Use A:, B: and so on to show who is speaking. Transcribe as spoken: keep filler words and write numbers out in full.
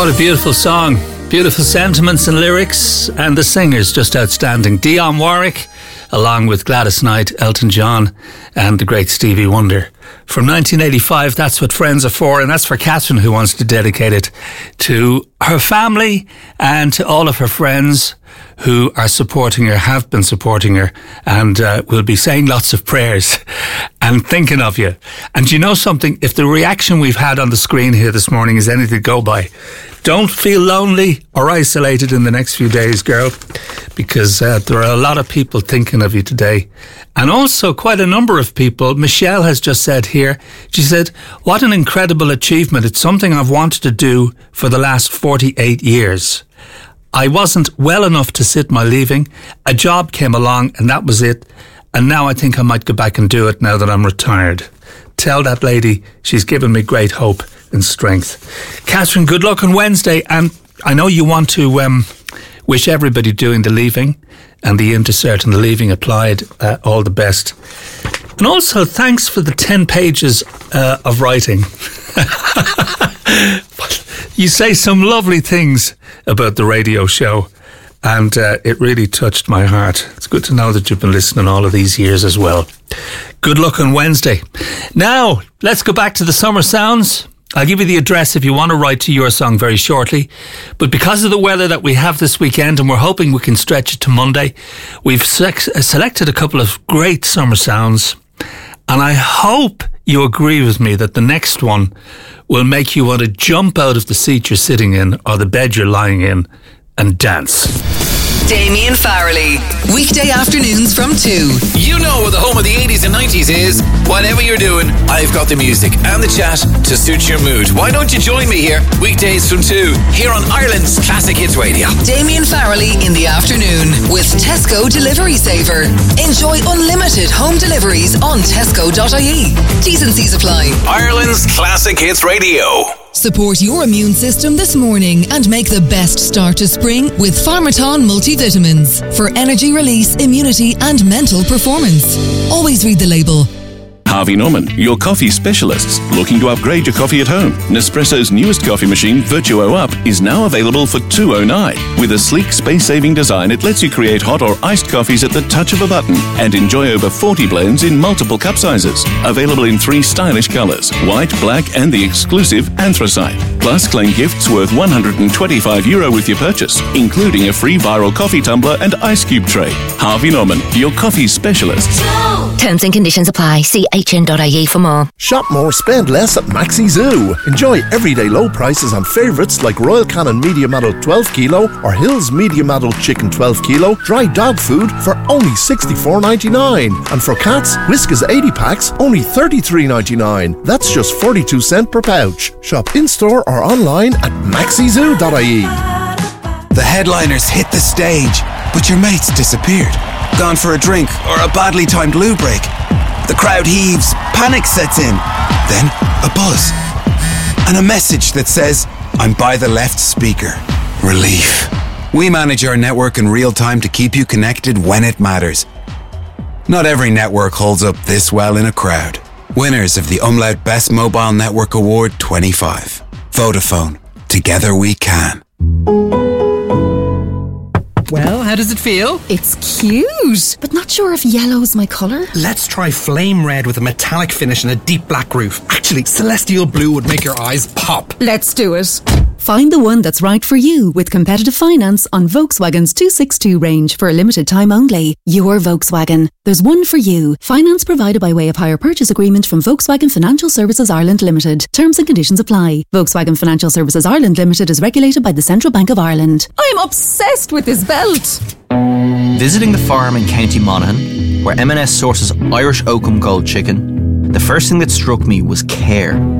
A: What a beautiful song. Beautiful sentiments and lyrics, and the singers just outstanding. Dionne Warwick, along with Gladys Knight, Elton John, and the great Stevie Wonder. From nineteen eighty-five, that's what Friends are for, and that's for Catherine, who wants to dedicate it to her family and to all of her friends who are supporting her, have been supporting her, and uh, will be saying lots of prayers and thinking of you. And you know something? If the reaction we've had on the screen here this morning is anything to go by, don't feel lonely or isolated in the next few days, girl, because uh, there are a lot of people thinking of you today. And also quite a number of people. Michelle has just said here, she said, what an incredible achievement. It's something I've wanted to do for the last forty-eight years. I wasn't well enough to sit my leaving. A job came along and that was it. And now I think I might go back and do it now that I'm retired. Tell that lady she's given me great hope and strength. Catherine, good luck on Wednesday. And I know you want to um, wish everybody doing the leaving and the intercert and the leaving applied uh, all the best. And also thanks for the ten pages uh, of writing. You say some lovely things about the radio show, and uh, it really touched my heart. It's good to know that you've been listening all of these years as well. Good luck on Wednesday. Now, let's go back to the Summer Sounds. I'll give you the address if you want to write to your song very shortly. But because of the weather that we have this weekend, and we're hoping we can stretch it to Monday, we've se- selected a couple of great summer sounds. And I hope you agree with me that the next one will make you want to jump out of the seat you're sitting in or the bed you're lying in and dance.
B: Damien Farrelly, weekday afternoons from two.
C: You know where the home of the eighties and nineties is. Whatever you're doing, I've got the music and the chat to suit your mood. Why don't you join me here, weekdays from two, here on Ireland's Classic Hits Radio.
B: Damien Farrelly in the afternoon with Tesco Delivery Saver. Enjoy unlimited home deliveries on tesco dot I E. T's and C's apply.
C: Ireland's Classic Hits Radio.
B: Support your immune system this morning and make the best start to spring with Pharmaton multivitamins for energy release, immunity and mental performance. Always read the label.
D: Harvey Norman, your coffee specialists. Looking to upgrade your coffee at home? Nespresso's newest coffee machine, Virtuo Up, is now available for two dollars and nine cents. With a sleek, space-saving design, it lets you create hot or iced coffees at the touch of a button and enjoy over forty blends in multiple cup sizes. Available in three stylish colours, white, black and the exclusive anthracite. Plus, claim gifts worth one hundred twenty-five euro with your purchase, including a free viral coffee tumbler and ice cube tray. Harvey Norman, your coffee specialists.
E: Terms and conditions apply. See H N dot I E for more.
F: Shop more, spend less at Maxi Zoo. Enjoy everyday low prices on favourites like Royal Canin Medium Adult twelve kilo or Hills Medium Adult Chicken twelve kilo, dry dog food for only sixty-four ninety-nine. And for cats, Whiskas eighty packs, only thirty-three ninety-nine. That's just forty-two cents per pouch. Shop in-store or online at maxi zoo dot I E.
G: The headliners hit the stage, but your mates disappeared. Gone for a drink or a badly timed loo break. The crowd heaves, panic sets in. Then a buzz. And a message that says, I'm by the left speaker. Relief. We manage our network in real time to keep you connected when it matters. Not every network holds up this well in a crowd. Winners of the Umlaut Best Mobile Network Award twenty-five. Vodafone. Together we can.
H: Well, how does it feel?
I: It's cute, but not sure if yellow's my colour.
H: Let's try flame red with a metallic finish and a deep black roof. Actually, celestial blue would make your eyes pop.
I: Let's do it. Find the one that's right for you with competitive finance on Volkswagen's two sixty-two range for a limited time only. Your Volkswagen. There's one for you. Finance provided by way of hire purchase agreement from Volkswagen Financial Services Ireland Limited. Terms and conditions apply. Volkswagen Financial Services Ireland Limited is regulated by the Central Bank of Ireland. I'm obsessed with this belt.
J: Visiting the farm in County Monaghan, where M and S sources Irish Oakham Gold chicken, the first thing that struck me was care.